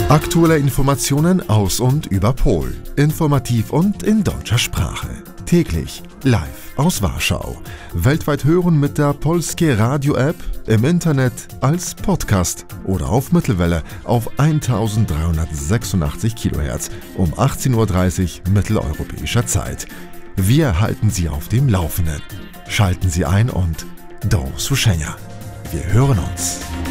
Aktuelle Informationen aus und über Polen. Informativ und in deutscher Sprache. Täglich live aus Warschau. Weltweit hören mit der Polskie Radio App, im Internet, als Podcast oder auf Mittelwelle auf 1386 kHz um 18:30 Uhr mitteleuropäischer Zeit. Wir halten Sie auf dem Laufenden. Schalten Sie ein und do usłyszenia. Wir hören uns.